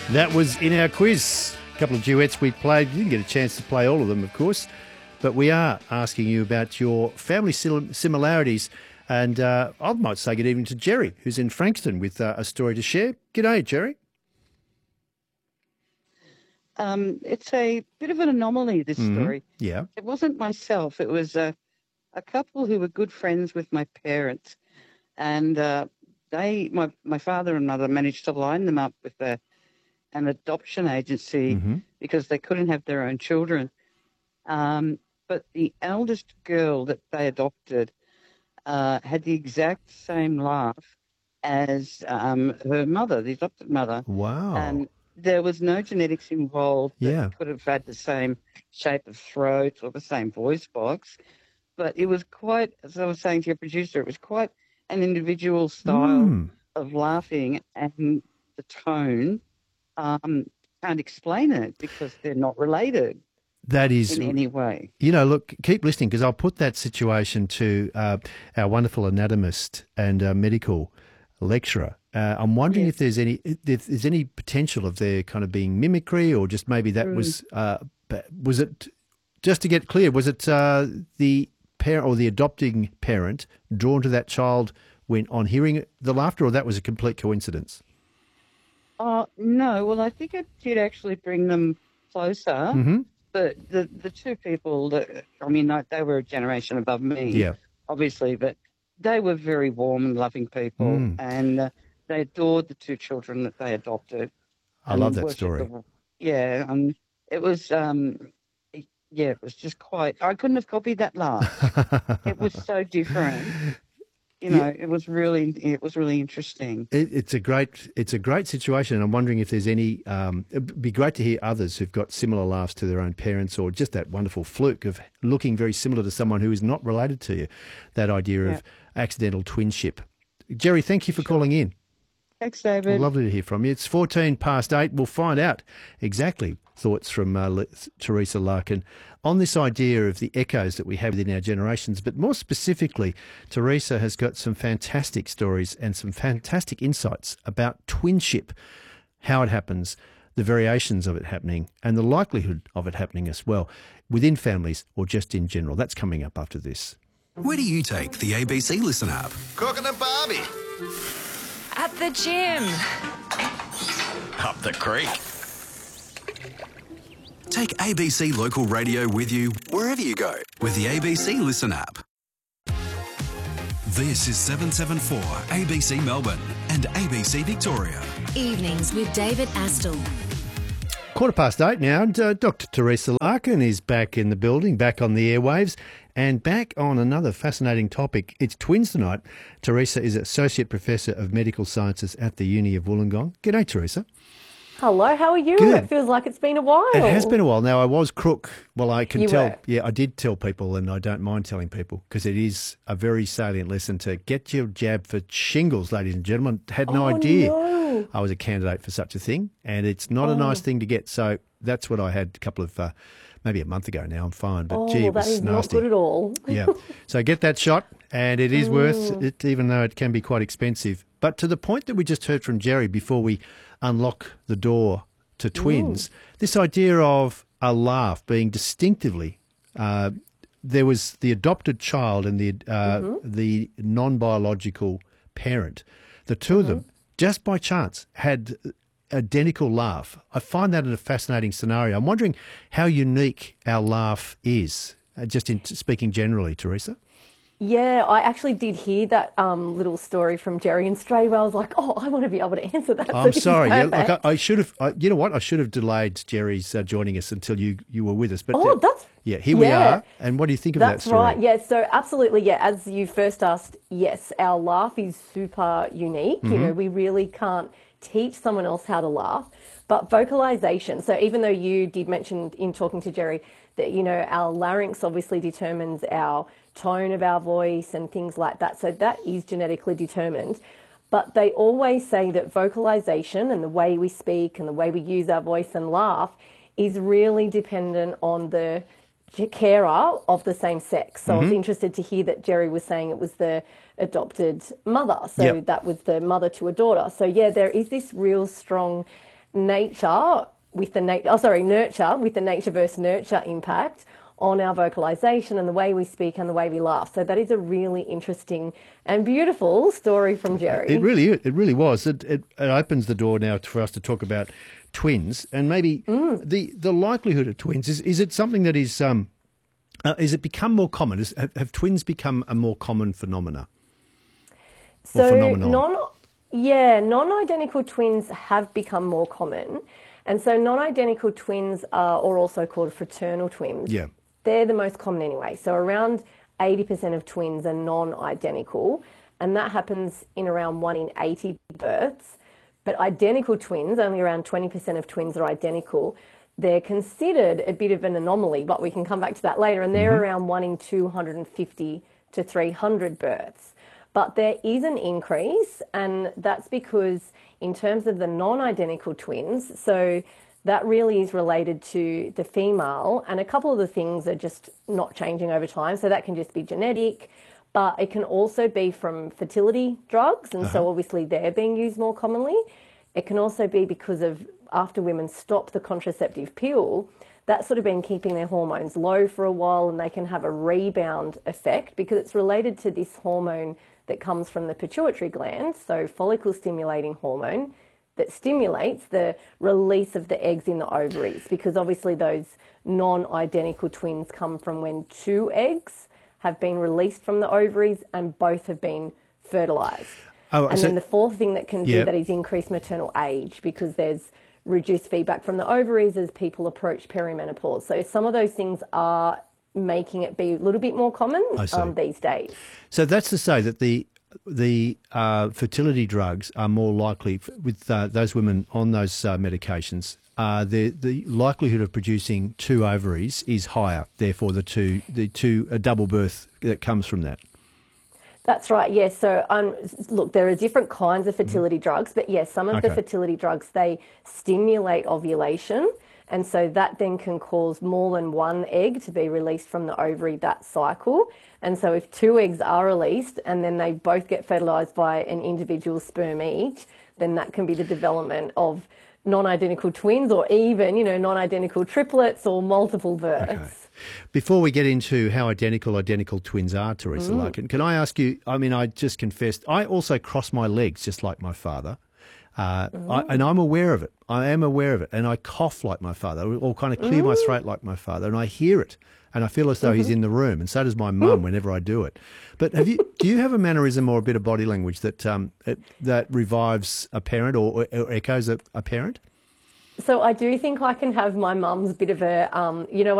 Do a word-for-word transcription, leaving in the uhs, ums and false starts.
That was in our quiz. A couple of duets we played. You didn't get a chance to play all of them, of course, but we are asking you about your family sim- similarities. And uh, I might say good evening to Jerry, who's in Frankston with uh, a story to share. G'day, Jerry. Um, it's a bit of an anomaly, this Mm-hmm. story. Yeah. It wasn't myself. It was a, a couple who were good friends with my parents. And uh, they, my, my father and mother managed to line them up with a, an adoption agency Mm-hmm. because they couldn't have their own children. Um, but the eldest girl that they adopted uh, had the exact same laugh as um, her mother, the adopted mother. Wow. And there was no genetics involved that Yeah. could have had the same shape of throat or the same voice box. But it was quite, as I was saying to your producer, it was quite an individual style Mm. of laughing, and the tone um, can't explain it because they're not related That is, in any way. you know, look, keep listening because I'll put that situation to uh, our wonderful anatomist and uh, medical lecturer. Uh, I'm wondering Yes. if there's any if there's any potential of there kind of being mimicry, or just maybe that Mm. was uh, was it, just to get clear, was it uh, the parent or the adopting parent drawn to that child when on hearing the laughter, or that was a complete coincidence? Uh, no, well, I think it did actually bring them closer. Mm-hmm. But the, the two people that, I mean, like, they were a generation above me, Yeah. obviously, but they were very warm and loving people, Mm. and uh, they adored the two children that they adopted. I love and that worshipped story. the- yeah, and it was, um, it- yeah, it was just quite, I couldn't have copied that laugh. It was so different. You Yeah. know, it was really, it was really interesting. It, it's a great, it's a great situation, and I'm wondering if there's any. Um, it'd be great to hear others who've got similar laughs to their own parents, or just that wonderful fluke of looking very similar to someone who is not related to you. That idea Yeah. of accidental twinship. Jerry, thank you for calling in. Thanks, David. Lovely to hear from you. It's fourteen past eight. We'll find out exactly thoughts from uh, Le- Teresa Larkin on this idea of the echoes that we have within our generations. But more specifically, Teresa has got some fantastic stories and some fantastic insights about twinship, how it happens, the variations of it happening, and the likelihood of it happening as well within families or just in general. That's coming up after this. Where do you take the A B C Listen app? Cooking a Barbie. At the gym. Up the creek. Take A B C Local Radio with you wherever you go with the A B C Listen app. This is seven seven four A B C Melbourne and A B C Victoria. Evenings with David Astle. Quarter past eight now, and uh, Doctor Teresa Larkin is back in the building, back on the airwaves, and back on another fascinating topic. It's twins tonight. Teresa is Associate Professor of Medical Sciences at the Uni of Wollongong. G'day, Teresa. Hello, how are you? Good. It feels like it's been a while. It has been a while now. I was crook. Well, I can You tell. were. Yeah, I did tell people, and I don't mind telling people because it is a very salient lesson to get your jab for shingles, ladies and gentlemen. Had no Oh, idea no. I was a candidate for such a thing, and it's not a nice thing to get. So that's what I had a couple of, uh, maybe a month ago now. I'm fine, but Oh, gee, it that was is not nasty. good at all. Yeah. So get that shot, and it is Mm. worth it, even though it can be quite expensive. But to the point that we just heard from Jerry before we unlock the door to twins, this idea of a laugh being distinctively, uh, there was the adopted child and the uh, the non-biological parent. The two of them, just by chance, had identical laugh. I find that a fascinating scenario. I'm wondering how unique our laugh is, uh, just in speaking generally, Teresa. Yeah, I actually did hear that um, little story from Jerry, and straight away I was like, oh, I want to be able to answer that. So I'm this is sorry. Yeah, like perfect. I, I should have. I, you know what? I should have delayed Jerry's uh, joining us until you, you were with us. But Oh, uh, that's- yeah. Here we yeah. are. And what do you think of That's that story? right. Yeah. So absolutely. Yeah. As you first asked, yes, our laugh is super unique. You know, we really can't teach someone else how to laugh, but vocalization. So even though you did mention in talking to Jerry that, you know, our larynx obviously determines our tone of our voice and things like that. So that is genetically determined. But they always say that vocalization and the way we speak and the way we use our voice and laugh is really dependent on the carer of the same sex. So I was interested to hear that Jerry was saying it was the adopted mother. So Yep. that was the mother to a daughter. So yeah, there is this real strong nature with the nat- oh sorry nurture with the nature versus nurture impact on our vocalization and the way we speak and the way we laugh. So that is a really interesting and beautiful story from Jerry. It really, it really was. It, it, it opens the door now for us to talk about twins and maybe Mm. the the likelihood of twins. Is is it something that is um, uh, is it become more common? Is, have, have twins become a more common phenomena? Or So phenomenon? non, yeah, non-identical twins have become more common, and so non-identical twins are, or also called fraternal twins. Yeah. They're the most common anyway. So around eighty percent of twins are non-identical, and that happens in around one in eighty births. But identical twins, only around twenty percent of twins are identical. They're considered a bit of an anomaly, but we can come back to that later, and they're Mm-hmm. around one in two hundred fifty to three hundred births. But there is an increase, and that's because in terms of the non-identical twins, so that really is related to the female, and a couple of the things are just not changing over time. So that can just be genetic, but it can also be from fertility drugs, and so obviously they're being used more commonly. It can also be because of after women stop the contraceptive pill, that's sort of been keeping their hormones low for a while, and they can have a rebound effect because it's related to this hormone that comes from the pituitary gland, so follicle stimulating hormone, that stimulates the release of the eggs in the ovaries, because obviously those non-identical twins come from when two eggs have been released from the ovaries and both have been fertilised. Oh, and so- then the fourth thing that can Yeah. do that is increase maternal age, because there's reduced feedback from the ovaries as people approach perimenopause. So some of those things are making it be a little bit more common I see. um, these days. So that's to say that the the uh, fertility drugs are more likely f- with uh, those women on those uh, medications. Uh, the the likelihood of producing two ovaries is higher. Therefore, the two the two a double birth that comes from that. That's right, yes. So, um, look, there are different kinds of fertility drugs, but yes, some of the Okay. fertility drugs, they stimulate ovulation, and so that then can cause more than one egg to be released from the ovary that cycle. And so if two eggs are released and then they both get fertilised by an individual sperm each, then that can be the development of non-identical twins, or even, you know, non-identical triplets or multiple births. Okay. Before we get into how identical identical twins are, Teresa Larkin, can I ask you, I mean, I just confessed, I also cross my legs just like my father, uh, I, and I'm aware of it. I am aware of it, and I cough like my father, or kind of clear my throat like my father, and I hear it, and I feel as though he's in the room, and so does my mum whenever I do it. But have you, do you have a mannerism or a bit of body language that um, it, that revives a parent or, or echoes a, a parent? So I do think I can have my mum's bit of a, um, you know,